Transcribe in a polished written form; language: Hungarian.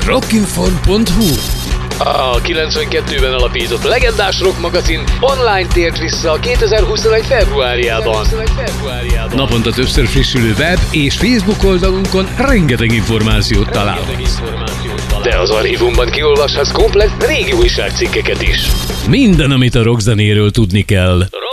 Rockinform.hu. A 92-ben alapított legendás rock magazin online tért vissza a 2021 februárjában. Naponta többször frissülő web és Facebook oldalunkon rengeteg információt találhatsz. De az archívumban kiolvashatsz komplett régi újságcikkeket is. Minden, amit a rockzenéről tudni kell.